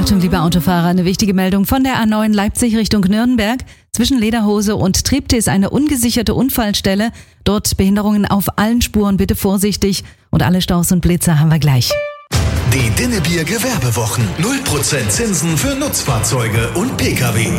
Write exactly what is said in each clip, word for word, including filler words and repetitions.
Achtung, liebe Autofahrer, eine wichtige Meldung von der A neun Leipzig Richtung Nürnberg. Zwischen Lederhose und Treptow ist eine ungesicherte Unfallstelle. Dort Behinderungen auf allen Spuren, bitte vorsichtig. Und alle Staus und Blitzer haben wir gleich. Die Dinnebier Gewerbewochen. null Prozent Zinsen für Nutzfahrzeuge und Pkw.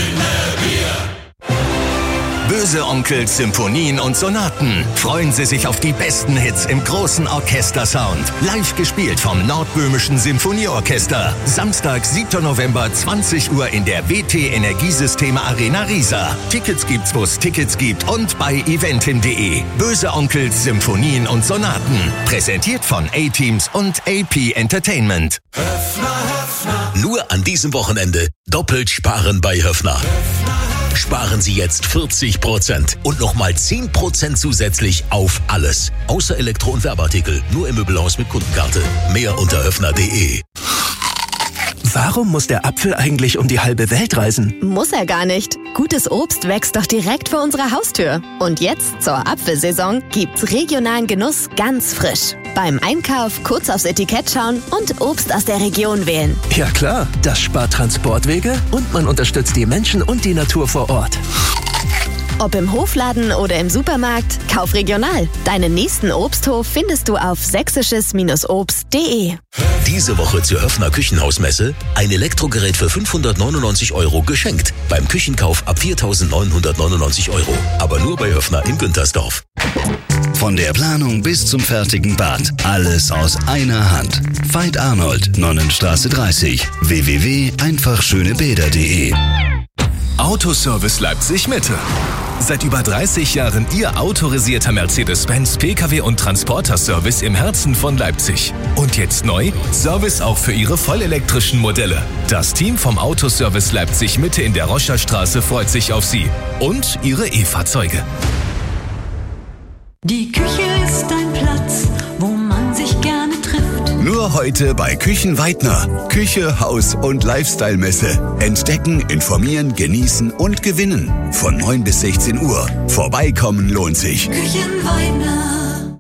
Böse Onkels, Symphonien und Sonaten. Freuen Sie sich auf die besten Hits im großen Orchestersound. Live gespielt vom Nordböhmischen Symphonieorchester. Samstag, siebter November, zwanzig Uhr in der W T Energiesysteme Arena Riesa. Tickets gibt's, wo es Tickets gibt und bei eventim punkt de. Böse Onkels, Symphonien und Sonaten. Präsentiert von A-Teams und A P Entertainment. Höffner, Höffner. Nur an diesem Wochenende doppelt sparen bei Höffner. Sparen Sie jetzt vierzig Prozent und nochmal zehn Prozent zusätzlich auf alles. Außer Elektro- und Werbeartikel. Nur im Möbelhaus mit Kundenkarte. Mehr unter höffner punkt de. Warum muss der Apfel eigentlich um die halbe Welt reisen? Muss er gar nicht. Gutes Obst wächst doch direkt vor unserer Haustür. Und jetzt zur Apfelsaison gibt's regionalen Genuss ganz frisch. Beim Einkauf kurz aufs Etikett schauen und Obst aus der Region wählen. Ja klar, das spart Transportwege und man unterstützt die Menschen und die Natur vor Ort. Ob im Hofladen oder im Supermarkt, kauf regional. Deinen nächsten Obsthof findest du auf sächsisches Obst punkt de. Diese Woche zur Höffner Küchenhausmesse ein Elektrogerät für fünfhundertneunundneunzig Euro geschenkt. Beim Küchenkauf ab viertausendneunhundertneunundneunzig Euro. Aber nur bei Höffner in Güntersdorf. Von der Planung bis zum fertigen Bad. Alles aus einer Hand. Veit Arnold, Nonnenstraße dreißig. w w w punkt einfach schöne bäder punkt de. Autoservice Leipzig Mitte. Seit über dreißig Jahren Ihr autorisierter Mercedes-Benz Pkw- und Transporter-Service im Herzen von Leipzig. Und jetzt neu, Service auch für Ihre vollelektrischen Modelle. Das Team vom Autoservice Leipzig Mitte in der Roscherstraße freut sich auf Sie und Ihre E-Fahrzeuge. Die Küche ist ein Platz, wo man sich gerne trifft. Nur heute bei Küchen Weidner. Küche, Haus und Lifestyle-Messe. Entdecken, informieren, genießen und gewinnen. Von neun bis sechzehn Uhr. Vorbeikommen lohnt sich. Küchenweidner.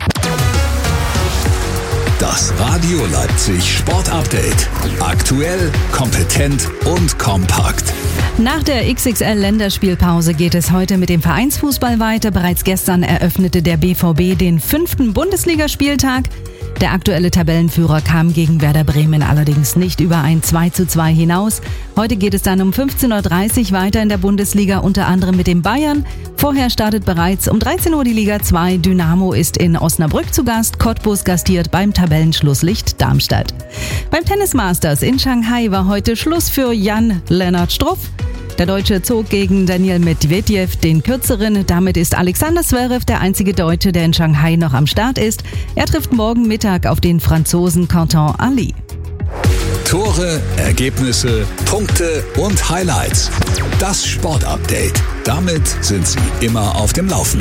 Das Radio Leipzig Sport Update. Aktuell, kompetent und kompakt. Nach der X X L-Länderspielpause geht es heute mit dem Vereinsfußball weiter. Bereits gestern eröffnete der B V B den fünften Bundesligaspieltag. Der aktuelle Tabellenführer kam gegen Werder Bremen allerdings nicht über ein zwei zu zwei hinaus. Heute geht es dann um fünfzehn Uhr dreißig weiter in der Bundesliga, unter anderem mit dem Bayern. Vorher startet bereits um dreizehn Uhr die Liga zwei. Dynamo ist in Osnabrück zu Gast. Cottbus gastiert beim Tabellenschlusslicht Darmstadt. Beim Tennis Masters in Shanghai war heute Schluss für Jan-Lennart Struff. Der Deutsche zog gegen Daniil Medvedev den Kürzeren. Damit ist Alexander Zverev der einzige Deutsche, der in Shanghai noch am Start ist. Er trifft morgen Mittag auf den Franzosen Quentin Ali. Tore, Ergebnisse, Punkte und Highlights. Das Sportupdate. Damit sind Sie immer auf dem Laufenden.